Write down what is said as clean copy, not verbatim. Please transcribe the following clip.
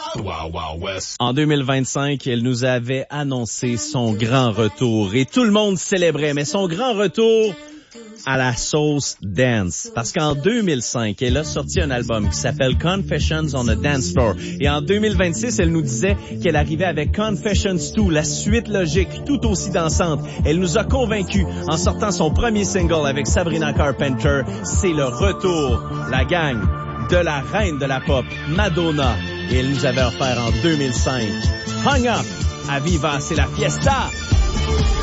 Wild Wild West. En 2025, elle nous avait annoncé son grand retour et tout le monde célébrait, mais son grand retour à la sauce dance. Parce qu'en 2005, elle a sorti un album qui s'appelle Confessions on a Dance Floor. Et en 2026, elle nous disait qu'elle arrivait avec Confessions 2, la suite logique, tout aussi dansante. Elle nous a convaincus en sortant son premier single avec Sabrina Carpenter. C'est le retour, la gang de la reine de la pop, Madonna. Et elle nous avait offert en 2005 Hung Up, à Viva, c'est la fiesta.